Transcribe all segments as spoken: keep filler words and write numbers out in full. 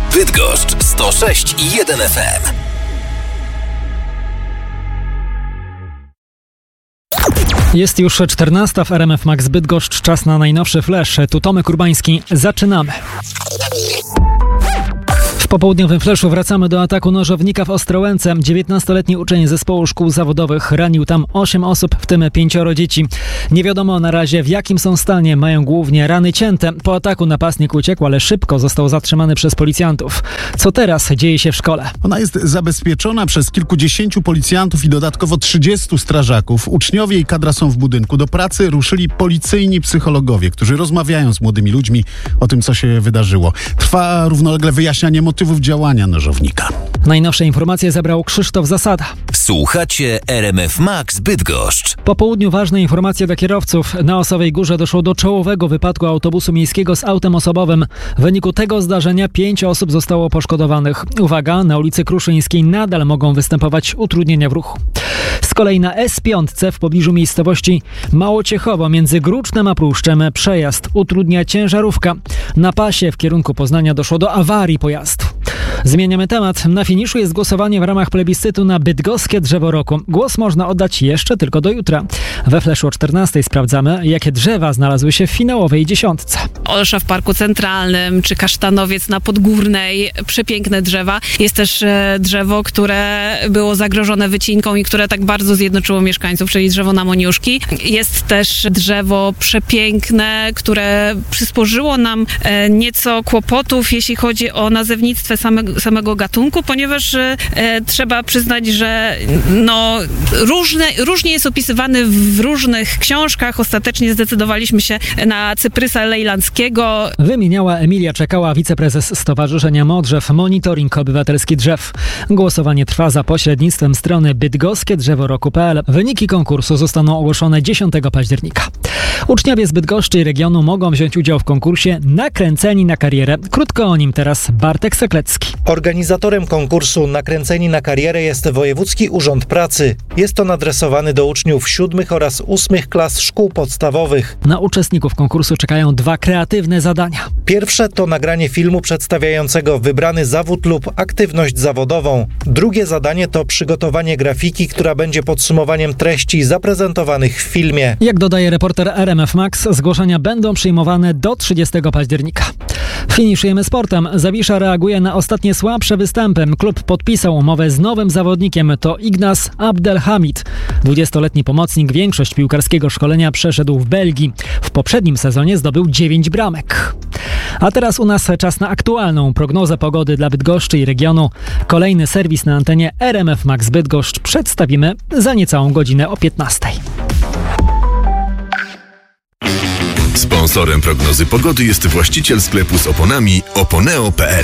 Bydgoszcz sto sześć i jeden F M. Jest już czternasta w R M F Max Bydgoszcz, czas na najnowszy flash. Tu Tomek Urbański, zaczynamy. W popołudniowym flashu wracamy do ataku nożownika w Ostrołęce. dziewiętnastoletni uczeń zespołu szkół zawodowych ranił tam osiem osób, w tym pięcioro dzieci. Nie wiadomo na razie, w jakim są stanie, mają głównie rany cięte. Po ataku napastnik uciekł, ale szybko został zatrzymany przez policjantów. Co teraz dzieje się w szkole? Ona jest zabezpieczona przez kilkudziesięciu policjantów i dodatkowo trzydziestu strażaków. Uczniowie i kadra są w budynku. Do pracy ruszyli policyjni psychologowie, którzy rozmawiają z młodymi ludźmi o tym, co się wydarzyło. Trwa równolegle wyjaśnianie motywów działania nożownika. Najnowsze informacje zebrał Krzysztof Zasada. Słuchacie R M F Max Bydgoszcz. Po południu ważne informacje dla kierowców. Na Osowej Górze doszło do czołowego wypadku autobusu miejskiego z autem osobowym. W wyniku tego zdarzenia pięć osób zostało poszkodowanych. Uwaga, na ulicy Kruszyńskiej nadal mogą występować utrudnienia w ruchu. Z kolei na S pięć w pobliżu miejscowości Małociechowo między Grucznem a Pruszczem przejazd utrudnia ciężarówka. Na pasie w kierunku Poznania doszło do awarii pojazdu. Zmieniamy temat. Na finiszu jest głosowanie w ramach plebiscytu na bydgoskie drzewo roku. Głos można oddać jeszcze tylko do jutra. We flashu o czternastej sprawdzamy, jakie drzewa znalazły się w finałowej dziesiątce. Olsza w Parku Centralnym, czy Kasztanowiec na Podgórnej. Przepiękne drzewa. Jest też e, drzewo, które było zagrożone wycinką i które tak bardzo zjednoczyło mieszkańców, czyli drzewo na Moniuszki. Jest też drzewo przepiękne, które przysporzyło nam e, nieco kłopotów, jeśli chodzi o nazewnictwo samego, samego gatunku, ponieważ e, trzeba przyznać, że no, różne, różnie jest opisywany w różnych książkach. Ostatecznie zdecydowaliśmy się na cyprysa lejlandzkiego. Wymieniała Emilia Czekała, wiceprezes Stowarzyszenia Modrzew, Monitoring Obywatelski Drzew. Głosowanie trwa za pośrednictwem strony bydgoskie drzewo roku kropka p l. Wyniki konkursu zostaną ogłoszone dziesiątego października. Uczniowie z Bydgoszczy i regionu mogą wziąć udział w konkursie Nakręceni na karierę. Krótko o nim teraz Bartek Seklecki. Organizatorem konkursu Nakręceni na karierę jest Wojewódzki Urząd Pracy. Jest on adresowany do uczniów siódmych oraz ósmych klas szkół podstawowych. Na uczestników konkursu czekają dwa kreatywne zadania. Pierwsze to nagranie filmu przedstawiającego wybrany zawód lub aktywność zawodową. Drugie zadanie to przygotowanie grafiki, która będzie podsumowaniem treści zaprezentowanych w filmie. Jak dodaje reporter R M F Max, zgłoszenia będą przyjmowane do trzydziestego października. Finiszujemy sportem. Zawisza reaguje na ostatnie słabsze występy. Klub podpisał umowę z nowym zawodnikiem. To Ignas Abdelhamid. dwudziestoletni pomocnik większość piłkarskiego szkolenia przeszedł w Belgii. W poprzednim sezonie zdobył dziewięć bramek. A teraz u nas czas na aktualną prognozę pogody dla Bydgoszczy i regionu. Kolejny serwis na antenie R M F Max Bydgoszcz przedstawimy za niecałą godzinę o piętnastej. Sponsorem prognozy pogody jest właściciel sklepu z oponami oponeo kropka p l.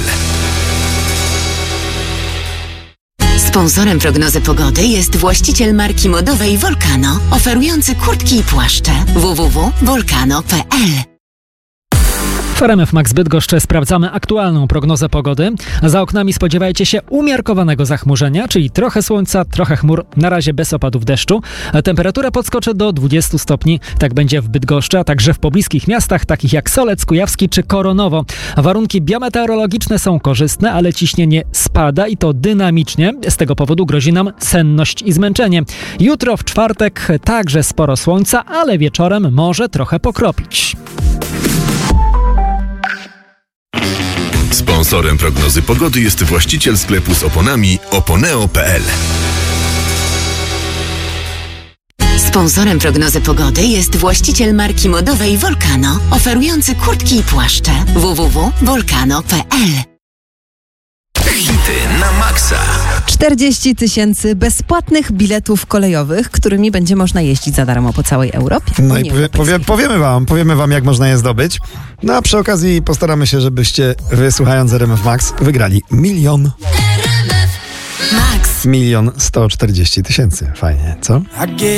Sponsorem prognozy pogody jest właściciel marki modowej Volcano, oferujący kurtki i płaszcze. w w w kropka volcano kropka p l. W R M F Max Bydgoszcz sprawdzamy aktualną prognozę pogody. Za oknami spodziewajcie się umiarkowanego zachmurzenia, czyli trochę słońca, trochę chmur, na razie bez opadów deszczu. Temperatura podskoczy do dwudziestu stopni. Tak będzie w Bydgoszczy, a także w pobliskich miastach takich jak Solec, Kujawski czy Koronowo. Warunki biometeorologiczne są korzystne, ale ciśnienie spada i to dynamicznie. Z tego powodu grozi nam senność i zmęczenie. Jutro w czwartek także sporo słońca, ale wieczorem może trochę pokropić. Sponsorem prognozy pogody jest właściciel sklepu z oponami oponeo kropka p l. Sponsorem prognozy pogody jest właściciel marki modowej Volcano, oferujący kurtki i płaszcze. w w w kropka volcano kropka p l. Hity na maksa. czterdzieści tysięcy bezpłatnych biletów kolejowych, którymi będzie można jeździć za darmo po całej Europie. No i powie, powie, powiemy wam, powiemy wam, jak można je zdobyć. No a przy okazji postaramy się, żebyście, wysłuchając R M F Max, wygrali milion. Max. Milion sto czterdzieści tysięcy. Fajnie, co?